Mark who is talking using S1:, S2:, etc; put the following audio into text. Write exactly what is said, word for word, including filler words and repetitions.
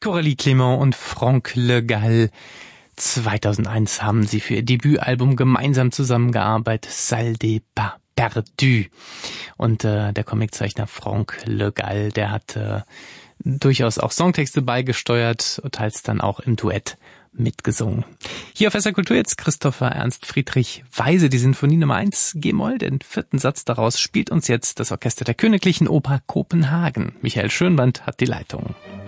S1: Coralie Clément und Franck Le Gall. zweitausendeins haben sie für ihr Debütalbum gemeinsam zusammengearbeitet, Salle des Pas Perdus. Und äh, der Comiczeichner Franck Le Gall, der hat äh, durchaus auch Songtexte beigesteuert, teils dann auch im Duett mitgesungen. Hier auf S R Kultur jetzt Christopher Ernst Friedrich Weise, die Sinfonie Nummer eins G-Moll. Den vierten Satz daraus spielt uns jetzt das Orchester der Königlichen Oper Kopenhagen. Michael Schönband hat die Leitung.